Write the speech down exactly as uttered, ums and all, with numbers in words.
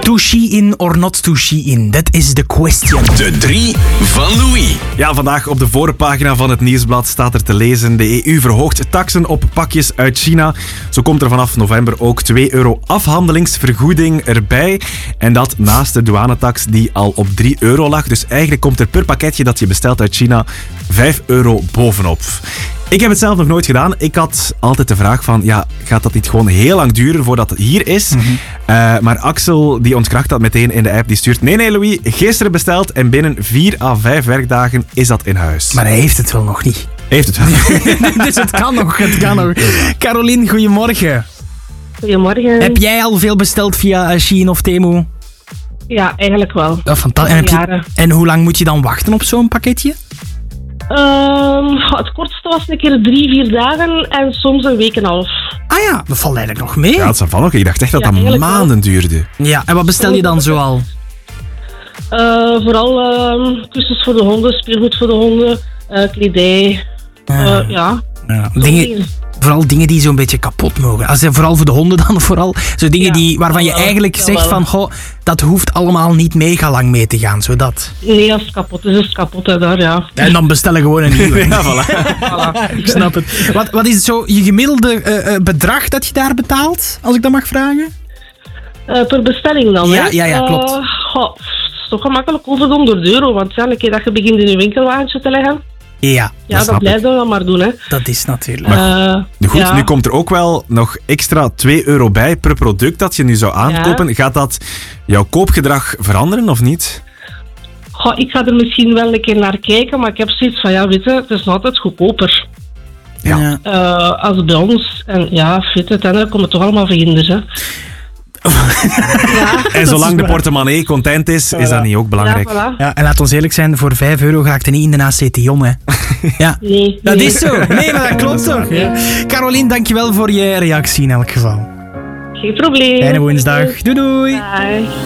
To Shein or not to Shein? That is the question. De drie van Louis. Ja, vandaag op de voorpagina van het Nieuwsblad staat er te lezen: de E U verhoogt taksen op pakjes uit China. Zo komt er vanaf november ook twee euro afhandelingsvergoeding erbij. En dat naast de douanetax die al op drie euro lag. Dus eigenlijk komt er per pakketje dat je bestelt uit China vijf euro bovenop. Ik heb het zelf nog nooit gedaan. Ik had altijd de vraag van, ja, gaat dat niet gewoon heel lang duren voordat het hier is? Mm-hmm. Uh, maar Axel, die ontkracht dat meteen in de app. Die stuurt, nee, nee, Louis, gisteren besteld en binnen vier à vijf werkdagen is dat in huis. Maar hij heeft het wel nog niet. Heeft het wel. Dus het kan nog, het kan nog. Caroline, goedemorgen. Goedemorgen. Heb jij al veel besteld via Shein of Temu? Ja, eigenlijk wel. Oh, fantastisch. En, je... en hoe lang moet je dan wachten op zo'n pakketje? Um, het kortste was een keer drie, vier dagen en soms een week en een half. Ah ja, dat valt eigenlijk nog mee. Ja, dat is van nog. Ik dacht echt dat ja, dat maanden wel. duurde. Ja, en wat bestel je dan zoal? Uh, vooral uh, kussens voor de honden, speelgoed voor de honden, uh, kledij. Uh, uh, ja. ja. Dingen, vooral dingen die zo'n beetje kapot mogen. Als, vooral voor de honden dan vooral. Zo dingen ja, die, waarvan je eigenlijk ja, zegt van, goh, dat hoeft allemaal niet mega lang mee te gaan, zodat. Nee, als het kapot is, is het kapot hè, daar, ja. En dan bestellen gewoon een nieuwe. Ja, voilà. Voilà. Ik snap het. Wat, wat is het zo je gemiddelde uh, bedrag dat je daar betaalt, als ik dat mag vragen? Uh, per bestelling dan, ja, hè? Ja, ja, klopt. Uh, goh, het is toch gemakkelijk over de honderd euro, want ja, een keer dat je begint in je winkelwagentje te leggen. Ja, ja, dat, dat blijf je dan maar doen, hè. Dat is natuurlijk. Maar uh, goed, ja. Nu komt er ook wel nog extra twee euro bij per product dat je nu zou aankopen. Ja. Gaat dat jouw koopgedrag veranderen of niet? Goh, ik ga er misschien wel een keer naar kijken, maar ik heb zoiets van, ja, weet je, het is nog altijd goedkoper. Ja. Uh, als bij ons. En ja, weet je, uiteindelijk komt het toch allemaal verhinderd, hè. Ja, en zolang de portemonnee content is, is dat niet ook belangrijk. Ja, voilà. Ja, en laat ons eerlijk zijn, voor vijf euro ga ik er niet in de A C Tion, hè. Ja. Nee, dat nee. is zo. Nee, maar dat klopt toch. Ja. Caroline, dankjewel voor je reactie in elk geval. Geen probleem. Fijne woensdag. Doei doei. Bye.